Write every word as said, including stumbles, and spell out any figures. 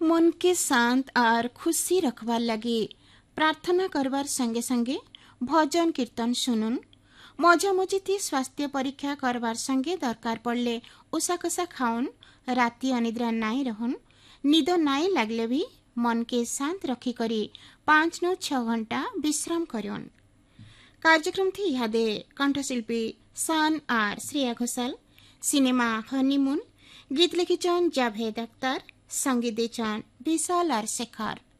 मन के शांत और खुशी रखवार लगी प्रार्थना करवार संगे संगे भजन कीर्तन सुनुन। मजा मजिती स्वास्थ्य परीक्षा करवार संगे दरकार पड़ले उषा कषा खाउन। राति अनिद्रा नाई रहन। निद नाई लागले भी मन के शांत रखी करी पांच नौ छ घंटा विश्राम करन। कार्यक्रम थी इहादे कंठशिल्पी शान are Shreya Ghoshal. Cinema honeymoon. गीत लिखिचन जाभेद अख्तर। संगीत देचन विशाल आर शेखर।